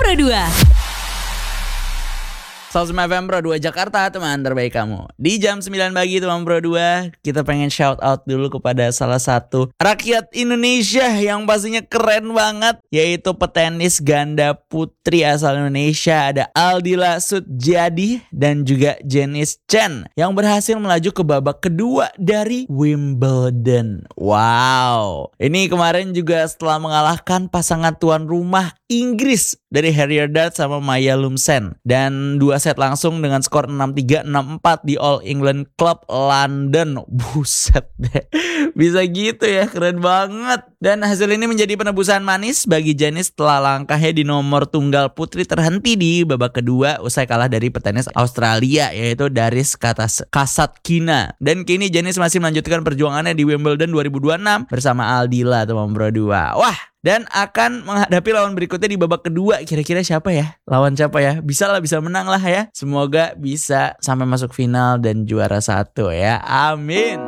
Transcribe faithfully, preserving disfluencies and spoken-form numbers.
Pro dua. seratus sembilan F M Pro dua Jakarta, teman terbaik kamu. Di jam sembilan pagi teman Pro dua, kita pengen shout out dulu kepada salah satu rakyat Indonesia yang pastinya keren banget, yaitu petenis ganda putri asal Indonesia. Ada Aldila Sudjadi dan juga Janice Chen yang berhasil melaju ke babak kedua dari Wimbledon. Wow. Ini kemarin juga setelah mengalahkan pasangan tuan rumah Inggris dari Harrier Dart sama Maya Lumsen, dan dua set langsung dengan skor enam tiga enam empat di All England Club London. Buset deh, bisa gitu ya, keren banget. Dan hasil ini menjadi penebusan manis bagi Janice setelah langkahnya di nomor tunggal putri terhenti di babak kedua usai kalah dari petenis Australia yaitu Daris Kasatkina. Dan kini Janice masih melanjutkan perjuangannya di Wimbledon dua ribu dua puluh enam bersama Aldila teman Pro dua. Wah, dan akan menghadapi lawan berikutnya di babak kedua. Kira-kira siapa ya? Lawan siapa ya? Bisa lah, bisa menang lah ya. Semoga bisa sampai masuk final dan juara satu ya. Amin.